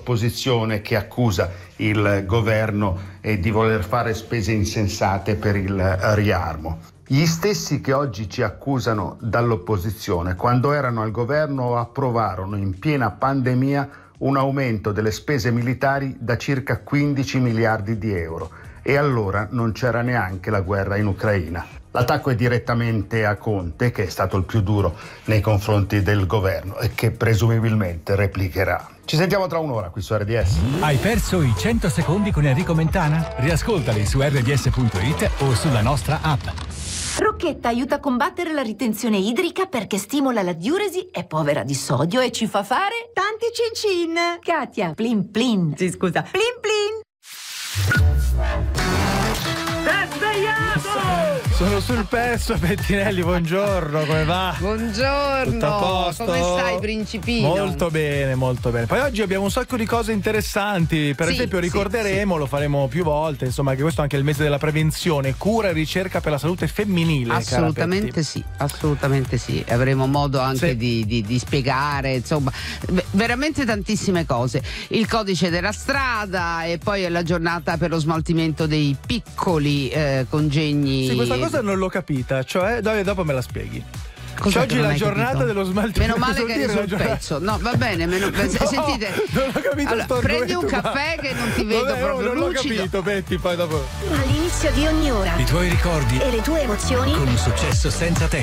l'opposizione che accusa il governo di voler fare spese insensate per il riarmo. Gli stessi che oggi ci accusano dall'opposizione, quando erano al governo approvarono in piena pandemia un aumento delle spese militari da circa 15 miliardi di euro e allora non c'era neanche la guerra in Ucraina. L'attacco è direttamente a Conte, che è stato il più duro nei confronti del governo e che presumibilmente replicherà. Ci sentiamo tra un'ora qui su RDS. Hai perso i 100 secondi con Enrico Mentana? Riascoltali su rds.it o sulla nostra app. Rocchetta aiuta a combattere la ritenzione idrica perché stimola la diuresi, è povera di sodio e ci fa fare tanti cin-cin. Katia, plin plin. Sì, scusa. Plin plin. Sono sul pezzo, Pettinelli, buongiorno, come va? Buongiorno, tutto a posto? Come stai, principino? Molto bene, molto bene. Poi oggi abbiamo un sacco di cose interessanti, per esempio ricorderemo, lo faremo più volte, insomma, che questo è anche il mese della prevenzione, cura e ricerca per la salute femminile. Assolutamente sì, assolutamente sì. Avremo modo anche di spiegare, insomma, veramente tantissime cose. Il codice della strada e poi è la giornata per lo smaltimento dei piccoli congegni. Sì, questa cosa non l'ho capita, cioè dopo me la spieghi. Cos'è oggi è la giornata capito? dello smaltimento. Meno male che eri sul pezzo. No, va bene, sentite. Non ho capito. Allora, prendi un caffè che non ti vedo proprio non lucido. L'ho capito, Betty, poi dopo. All'inizio di ogni ora. I tuoi ricordi E le tue emozioni. Con un successo senza tempo.